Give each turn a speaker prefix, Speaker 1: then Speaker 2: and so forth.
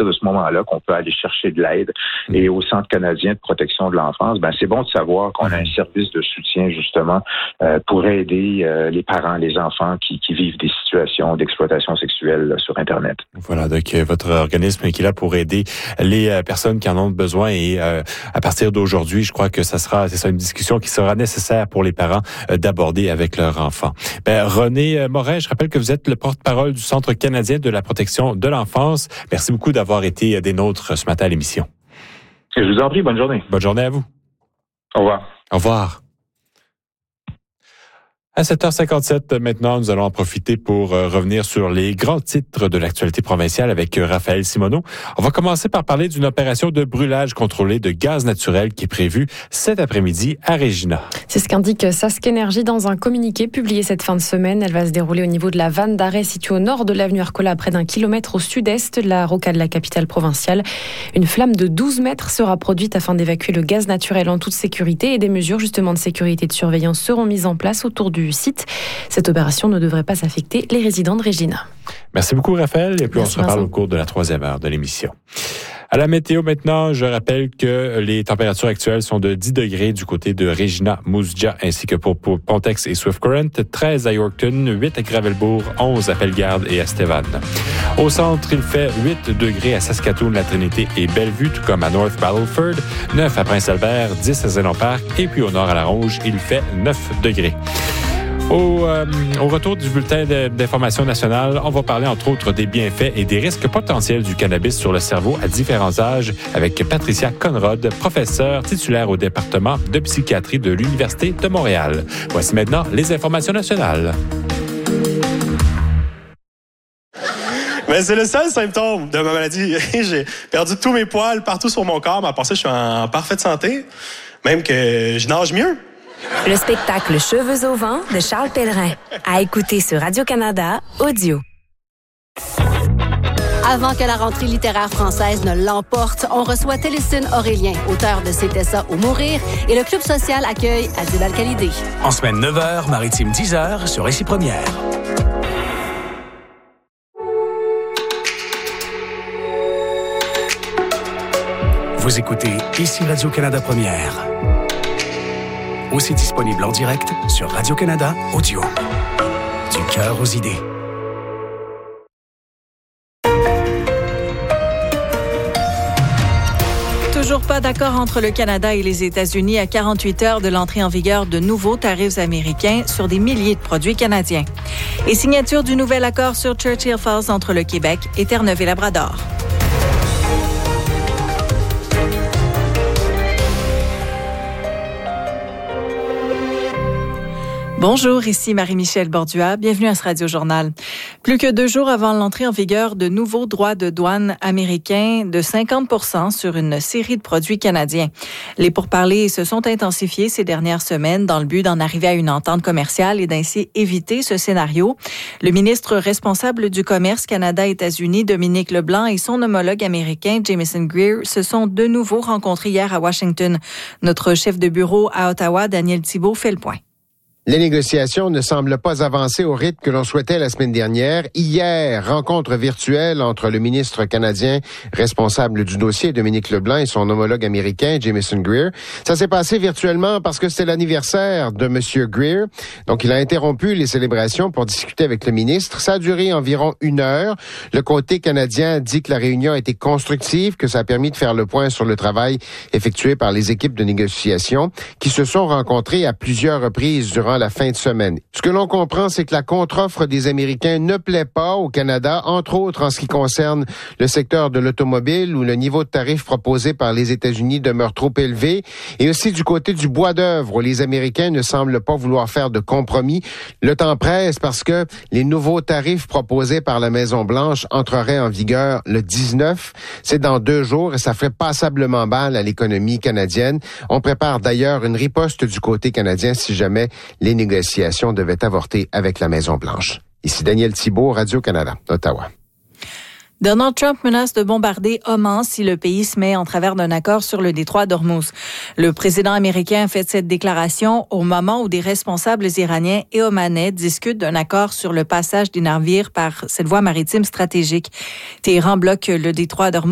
Speaker 1: partir de ce moment-là qu'on peut aller chercher de l'aide. Et au Centre canadien de protection de l'enfance, c'est bon de savoir qu'on a un service de soutien justement pour aider les parents, les enfants qui vivent des situations d'exploitation sexuelle là, sur Internet.
Speaker 2: Voilà, donc votre organisme qui est là pour aider les personnes qui en ont besoin et à partir d'aujourd'hui, je crois que c'est ça une discussion qui sera nécessaire pour les parents d'aborder avec leurs enfants. René Morin, je rappelle que vous êtes le porte-parole du Centre canadien de la protection de l'enfance. Merci beaucoup d'avoir été des nôtres ce matin à l'émission.
Speaker 1: Je vous en prie, bonne journée.
Speaker 2: Bonne journée à vous.
Speaker 1: Au revoir.
Speaker 2: Au revoir. À 7h57, maintenant, nous allons en profiter pour revenir sur les grands titres de l'actualité provinciale avec Raphaël Simoneau. On va commencer par parler d'une opération de brûlage contrôlé de gaz naturel qui est prévue cet après-midi à Regina.
Speaker 3: C'est ce qu'indique Sask Énergie dans un communiqué publié cette fin de semaine. Elle va se dérouler au niveau de la vanne d'arrêt située au nord de l'avenue Arcola, à près d'1 kilomètre au sud-est de la rocade de la capitale provinciale. Une flamme de 12 mètres sera produite afin d'évacuer le gaz naturel en toute sécurité et des mesures justement de sécurité et de surveillance seront mises en place autour du site. Cette opération ne devrait pas affecter les résidents de Regina.
Speaker 2: Merci beaucoup, Raphaël. Et puis, on se reparle au cours de la 3e heure de l'émission. À la météo maintenant, je rappelle que les températures actuelles sont de 10 degrés du côté de Regina, Moose Jaw, ainsi que pour Pontex et Swift Current, 13 à Yorkton, 8 à Gravelbourg, 11 à Pellegarde et à Stévan. Au centre, il fait 8 degrés à Saskatoon, La Trinité et Bellevue, tout comme à North Battleford, 9 à Prince-Albert, 10 à Zénon Park, et puis au nord à La Ronge, il fait 9 degrés. Au retour du bulletin d'information nationale, on va parler entre autres des bienfaits et des risques potentiels du cannabis sur le cerveau à différents âges avec Patricia Conrod, professeure titulaire au département de psychiatrie de l'Université de Montréal. Voici maintenant les informations nationales.
Speaker 4: Mais c'est le seul symptôme de ma maladie. J'ai perdu tous mes poils partout sur mon corps, mais à part ça, je suis en parfaite santé. Même que je nage mieux.
Speaker 5: Le spectacle Cheveux au vent de Charles Pellerin. À écouter sur Radio-Canada Audio.
Speaker 6: Avant que la rentrée littéraire française ne l'emporte, on reçoit Télésine Aurélien, auteur de C'était ça ou mourir, et le Club social accueille Adib Al-Khalidi.
Speaker 7: En semaine 9h, maritime 10h sur Récit Première. Vous écoutez ici Radio-Canada Première. Aussi disponible en direct sur Radio-Canada Audio. Du cœur aux idées.
Speaker 8: Toujours pas d'accord entre le Canada et les États-Unis à 48 heures de l'entrée en vigueur de nouveaux tarifs américains sur des milliers de produits canadiens. Et signature du nouvel accord sur Churchill Falls entre le Québec et Terre-Neuve et Labrador. Bonjour, ici Marie-Michel Bordua. Bienvenue à ce Radio-Journal. Plus que 2 jours avant l'entrée en vigueur de nouveaux droits de douane américains de 50% sur une série de produits canadiens. Les pourparlers se sont intensifiés ces dernières semaines dans le but d'en arriver à une entente commerciale et d'ainsi éviter ce scénario. Le ministre responsable du commerce Canada-États-Unis, Dominique Leblanc, et son homologue américain, Jamieson Greer, se sont de nouveau rencontrés hier à Washington. Notre chef de bureau à Ottawa, Daniel Thibault, fait le point.
Speaker 9: Les négociations ne semblent pas avancer au rythme que l'on souhaitait la semaine dernière. Hier, rencontre virtuelle entre le ministre canadien responsable du dossier, Dominique Leblanc, et son homologue américain, Jamieson Greer. Ça s'est passé virtuellement parce que c'était l'anniversaire de M. Greer. Donc, il a interrompu les célébrations pour discuter avec le ministre. Ça a duré environ 1 heure. Le côté canadien dit que la réunion a été constructive, que ça a permis de faire le point sur le travail effectué par les équipes de négociation qui se sont rencontrées à plusieurs reprises durant la fin de semaine. Ce que l'on comprend, c'est que la contre-offre des Américains ne plaît pas au Canada, entre autres en ce qui concerne le secteur de l'automobile où le niveau de tarif proposé par les États-Unis demeure trop élevé, et aussi du côté du bois d'œuvre où les Américains ne semblent pas vouloir faire de compromis. Le temps presse parce que les nouveaux tarifs proposés par la Maison-Blanche entreraient en vigueur le 19. C'est dans 2 jours et ça ferait passablement mal à l'économie canadienne. On prépare d'ailleurs une riposte du côté canadien si jamais les négociations devaient avorter avec la Maison-Blanche. Ici Daniel Thibault, Radio-Canada, Ottawa.
Speaker 8: Donald Trump menace de bombarder Oman si le pays se met en travers d'un accord sur le détroit d'Ormuz. Le président américain a fait cette déclaration au moment où des responsables iraniens et omanais discutent d'un accord sur le passage des navires par cette voie maritime stratégique. Téhéran bloque le détroit d'Ormuz